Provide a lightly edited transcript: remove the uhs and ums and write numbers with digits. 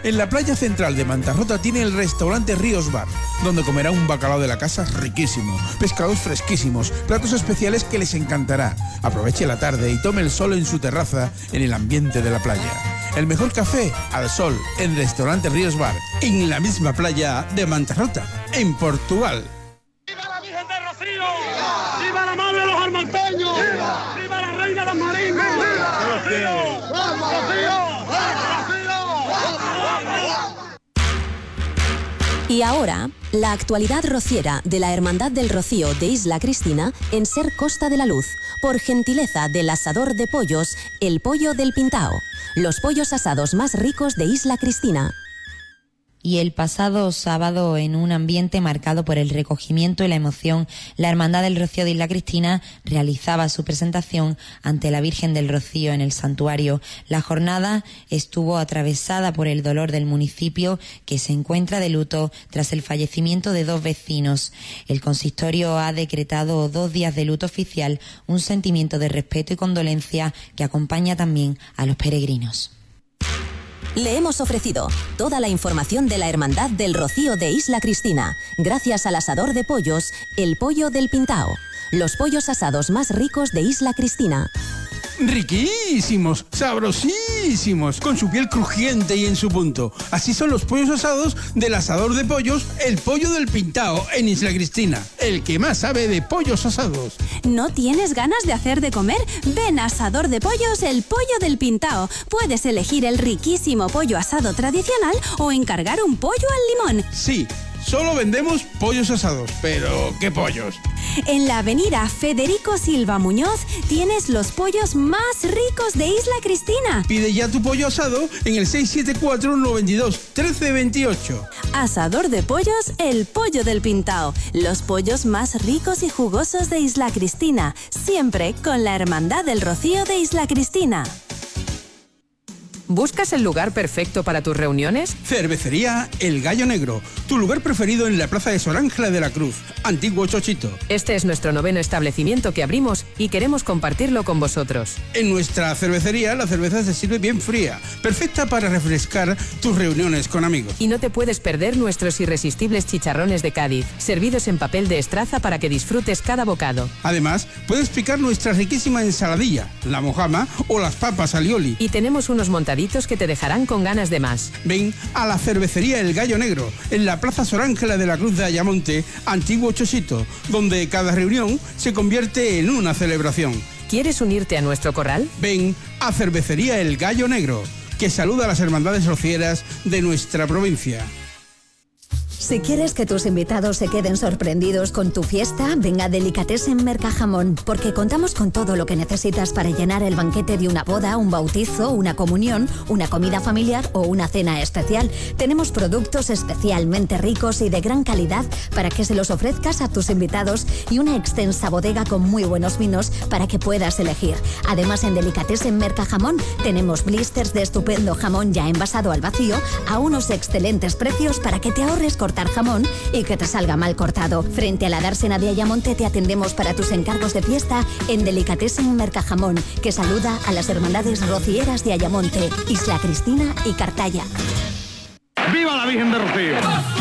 En la playa central de Mantarrota tiene el restaurante Ríos Bar, donde comerá un bacalao de la casa riquísimo, pescados fresquísimos, platos especiales que les encantará. Aproveche la tarde y tome el sol en su terraza en el ambiente de la playa. El mejor café al sol en Restaurante Ríos Bar, en la misma playa de Mantarrota, en Portugal. ¡Viva la Virgen de Rocío! ¡Viva! ¡Viva la Madre de los Armanteños! ¡Viva! ¡Viva la Reina de los Marinos! ¡Viva! ¡Rocío! ¡Vamos! ¡Rocío! ¡Vamos! ¡Rocío! Y ahora, la actualidad rociera de la Hermandad del Rocío de Isla Cristina en Ser Costa de la Luz, por gentileza del asador de pollos, El Pollo del Pintao, los pollos asados más ricos de Isla Cristina. Y el pasado sábado, en un ambiente marcado por el recogimiento y la emoción, la Hermandad del Rocío de Isla Cristina realizaba su presentación ante la Virgen del Rocío en el santuario. La jornada estuvo atravesada por el dolor del municipio, que se encuentra de luto tras el fallecimiento de 2 vecinos. El consistorio ha decretado 2 días de luto oficial, un sentimiento de respeto y condolencia que acompaña también a los peregrinos. Le hemos ofrecido toda la información de la Hermandad del Rocío de Isla Cristina, gracias al asador de pollos, El Pollo del Pintao, los pollos asados más ricos de Isla Cristina. Riquísimos, sabrosísimos, con su piel crujiente y en su punto. Así son los pollos asados del asador de pollos, El Pollo del Pintao, en Isla Cristina, el que más sabe de pollos asados. ¿No tienes ganas de hacer de comer? Ven a Asador de Pollos, El Pollo del Pintao. Puedes elegir el riquísimo pollo asado tradicional o encargar un pollo al limón. Sí, solo vendemos pollos asados, pero ¿qué pollos? En la avenida Federico Silva Muñoz tienes los pollos más ricos de Isla Cristina. Pide ya tu pollo asado en el 674-92-1328. Asador de Pollos, El Pollo del Pintao. Los pollos más ricos y jugosos de Isla Cristina. Siempre con la Hermandad del Rocío de Isla Cristina. ¿Buscas el lugar perfecto para tus reuniones? Cervecería El Gallo Negro, tu lugar preferido en la plaza de Sor Ángela de la Cruz, antiguo Chochito. Este es nuestro 9º establecimiento que abrimos y queremos compartirlo con vosotros. En nuestra cervecería la cerveza se sirve bien fría, perfecta para refrescar tus reuniones con amigos. Y no te puedes perder nuestros irresistibles chicharrones de Cádiz, servidos en papel de estraza para que disfrutes cada bocado. Además, puedes picar nuestra riquísima ensaladilla, la mojama o las papas alioli. Y tenemos unos montaditos que te dejarán con ganas de más. Ven a la cervecería El Gallo Negro, en la plaza Sor Ángela de la Cruz de Ayamonte, antiguo Chochito, donde cada reunión se convierte en una celebración. ¿Quieres unirte a nuestro corral? Ven a Cervecería El Gallo Negro, que saluda a las hermandades rocieras de nuestra provincia. Si quieres que tus invitados se queden sorprendidos con tu fiesta, ven a Delicatessen Mercajamón, porque contamos con todo lo que necesitas para llenar el banquete de una boda, un bautizo, una comunión, una comida familiar o una cena especial. Tenemos productos especialmente ricos y de gran calidad para que se los ofrezcas a tus invitados y una extensa bodega con muy buenos vinos para que puedas elegir. Además, en Delicatessen Mercajamón tenemos blisters de estupendo jamón ya envasado al vacío a unos excelentes precios para que te ahorres cortar jamón y que te salga mal cortado. Frente a la dársena de Ayamonte te atendemos para tus encargos de fiesta en Delicatessen Mercajamón, que saluda a las hermandades rocieras de Ayamonte, Isla Cristina y Cartaya. ¡Viva la Virgen de Rocío!